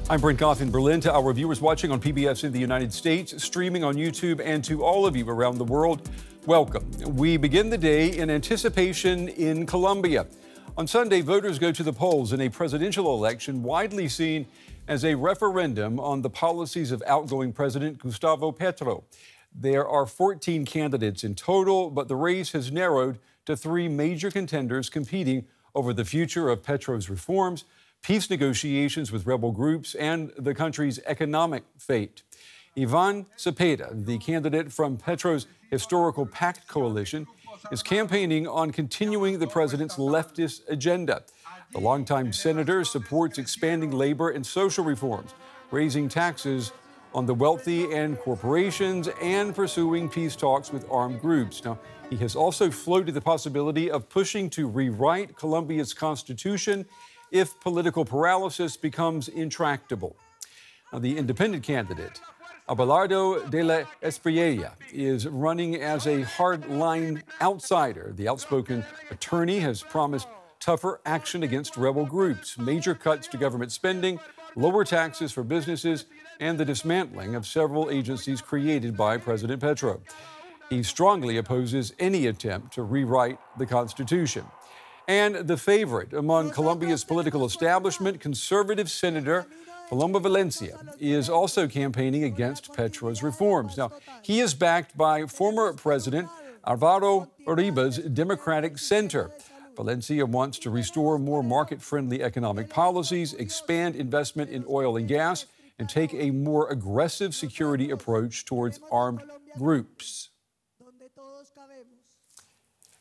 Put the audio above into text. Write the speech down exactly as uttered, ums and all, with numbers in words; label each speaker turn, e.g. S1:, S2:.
S1: I'm Brent Goff in Berlin. To our viewers watching on P B S in the United States, streaming on YouTube, and to all of you around the world, welcome. We begin the day in anticipation in Colombia. On Sunday, voters go to the polls in a presidential election widely seen as a referendum on the policies of outgoing President Gustavo Petro. There are fourteen candidates in total, but the race has narrowed to three major contenders competing over the future of Petro's reforms, peace negotiations with rebel groups, and the country's economic fate. Ivan Cepeda, the candidate from Petro's historical PACT coalition, is campaigning on continuing the president's leftist agenda. The longtime senator supports expanding labor and social reforms, raising taxes on the wealthy and corporations, and pursuing peace talks with armed groups. Now, he has also floated the possibility of pushing to rewrite Colombia's constitution if political paralysis becomes intractable. Now, the independent candidate, Abelardo de la Espriella, is running as a hardline outsider. The outspoken attorney has promised tougher action against rebel groups, major cuts to government spending, lower taxes for businesses, and the dismantling of several agencies created by President Petro. He strongly opposes any attempt to rewrite the Constitution. And the favorite among Colombia's political establishment, conservative Senator Paloma Valencia, is also campaigning against Petro's reforms. Now, he is backed by former President Alvaro Uribe's Democratic Center. Valencia wants to restore more market-friendly economic policies, expand investment in oil and gas, and take a more aggressive security approach towards armed groups.